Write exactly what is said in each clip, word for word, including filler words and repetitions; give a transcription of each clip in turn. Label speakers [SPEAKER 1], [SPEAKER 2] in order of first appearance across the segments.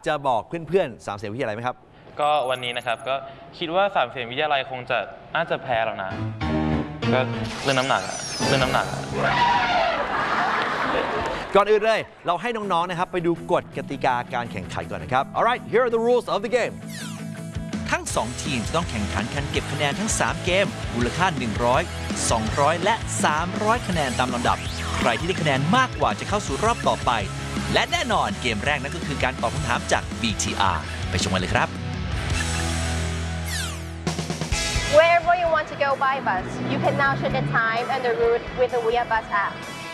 [SPEAKER 1] จะบอกเพื่อนๆสามเสียงวิทยาลัยไหมครับ
[SPEAKER 2] ก็วันนี้นะครับก็คิดว่าสามเสียงวิทยาลัยคงจะน่าจะแพ้แล้วนะก็เรื่องน้ำหนักเรื่องน้ำหนัก
[SPEAKER 1] ก่อนอื่นเลยเราให้น้องๆนะครับไปดูกฎกติกาการแข่งขันก่อนนะครับ Alright here are the rules of the game
[SPEAKER 3] ทั้งสองทีมจะต้องแข่งขันกันเก็บคะแนนทั้งสามเกมมูลค่าหนึ่งร้อย สองร้อยและสามร้อยคะแนนตามลำดับใครที่ได้คะแนนมากกว่าจะเข้าสู่รอบต่อไปและแน่นอนเกมแรกนั่นก็คือการตอบคำถามจาก บี ที อาร์ ไปชมกันเลยครับ
[SPEAKER 4] Wherever you want to go by bus, you can now check the time and the route with the Via Bus app.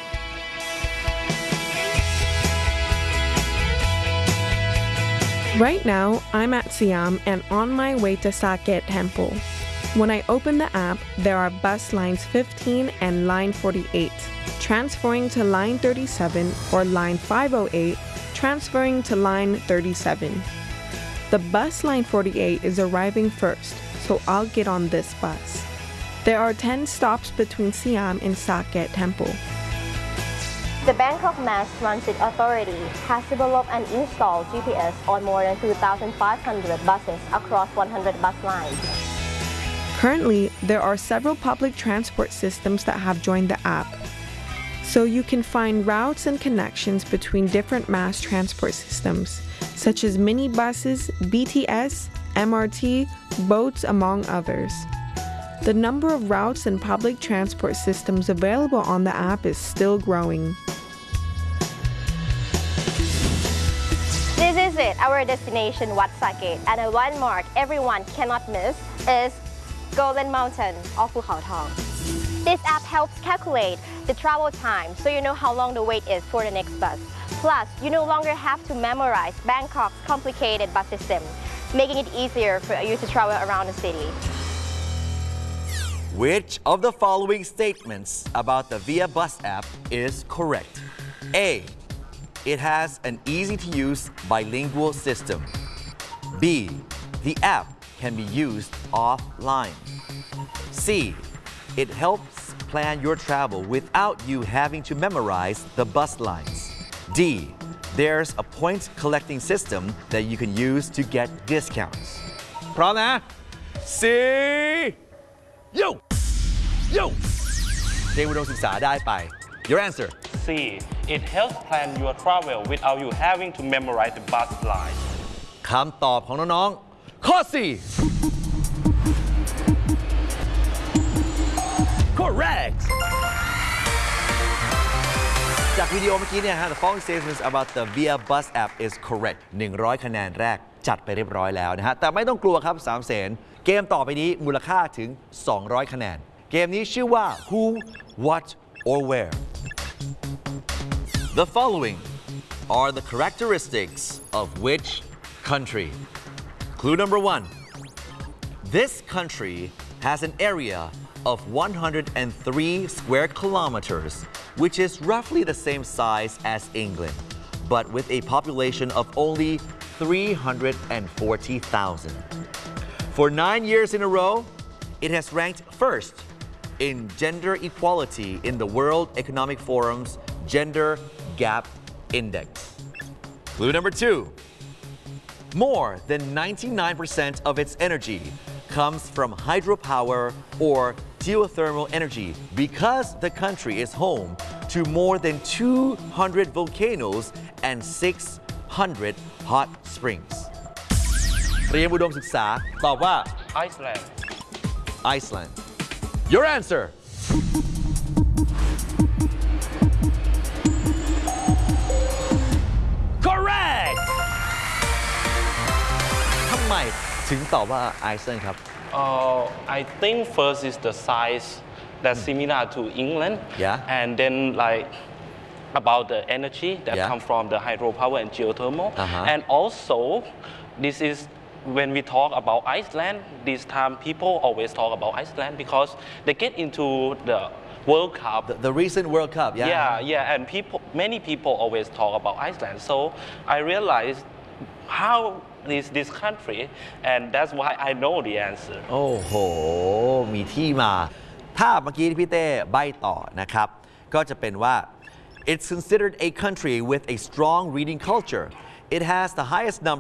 [SPEAKER 5] Right now, I'm at Siam and on my way to Saket Temple. When I open the app, there are bus lines fifteen and line forty-eight, transferring to line thirty-seven or line five oh eight, transferring to line thirty-seven. The bus line forty-eight is arriving first, so I'll get on this bus. There are ten stops between Siam and Saket Temple.
[SPEAKER 4] The Bangkok Mass Transit Authority has developed and installed G P S on more than two thousand five hundred buses across one hundred bus lines.
[SPEAKER 5] Currently, there are several public transport systems that have joined the app, so you can find routes and connections between different mass transport systems, such as minibuses, B T S, M R T, boats, among others. The number of routes and public transport systems available on the app is still growing.
[SPEAKER 4] This is it, our destination, Wat Saket, and a landmark everyone cannot miss is Golden Mountain or Phu Khao Thong. This app helps calculate the travel time so you know how long the wait is for the next bus. Plus, you no longer have to memorize Bangkok's complicated bus system, making it easier for you to travel around the city.
[SPEAKER 1] Which of the following statements about the Via Bus app is correct? A. It has an easy-to-use bilingual system. B. The app can be used offline. C. It helps plan your travel without you having to memorize the bus lines. D. There's a point collecting system that you can use to get discounts. พร้อมนะ C Yo Yo เรียนอุดมศึกษาได้ไป Your answer
[SPEAKER 6] C. It helps plan your travel without you having to memorize the bus line.
[SPEAKER 1] คำตอบของน้องๆข้อ C Correct จากวิดีโอเมื่อกี้เนี่ยฮะ The following statements about the Via Bus app is correct หนึ่งร้อยคะแนนแรกจัดไปเรียบร้อยแล้วนะฮะแต่ไม่ต้องกลัวครับสามเสนเกมต่อไปนี้มูลค่าถึงสองร้อยคะแนนเกมนี้ชื่อว่า Who What or Where The following are the characteristics of which country Clue number one This country has an area of one hundred three square kilometers, which is roughly the same size as England, but with a population of only three hundred forty thousand. For nine years in a row, it has ranked first in gender equality in the World Economic Forum's Gender Gap Index. Clue number two. More than ninety-nine percent of its energy comes from hydropower or geothermal energy because the country is home to more than two hundred volcanoes and six hundred hot springs. เรียนอุดมศึกษาตอบว่า
[SPEAKER 6] Iceland
[SPEAKER 1] Iceland Your answer Correct ทำไมถึงตอบว่า Iceland ครับ
[SPEAKER 6] uh, I think first is the size that's similar to England
[SPEAKER 1] yeah
[SPEAKER 6] and then like about the energy that
[SPEAKER 1] yeah.
[SPEAKER 6] come from the hydropower and geothermal
[SPEAKER 1] uh-huh.
[SPEAKER 6] and also this is when we talk about Iceland this time people always talk about Iceland because they get into the World Cup
[SPEAKER 1] the, the recent World Cup yeah
[SPEAKER 6] yeah yeah and people many people always talk about Iceland so I realized how is this country and that's why I know the answer
[SPEAKER 1] โอ้โหมีที่มาถ้าเมื่อกี้ที่พี่เต้ใบ้ต่อนะครับก็จะเป็นว่า It's considered a country with a strong reading culture. It has the highest number